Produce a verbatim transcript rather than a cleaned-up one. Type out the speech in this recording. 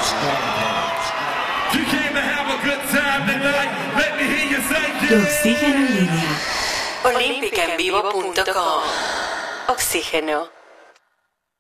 Oxígeno en línea. olímpica en vivo punto com. Oxígeno.